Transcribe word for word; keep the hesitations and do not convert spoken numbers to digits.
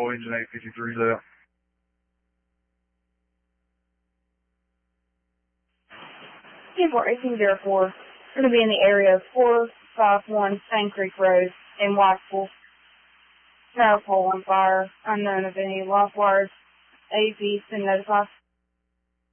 Bravo, engine eight fifty-three is out. ten four eighteen oh four. We're going to be in the area of four five one Sand Creek Road in Whiteville. Power pole on fire. Unknown of any lost wires. A P has been notified.